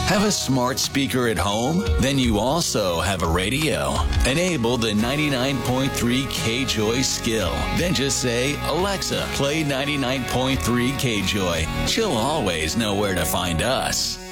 Have a smart speaker at home? Then you also have a radio. Enable the 99.3 KJOY skill. Then just say, Alexa, play 99.3 KJOY. She'll always know where to find us.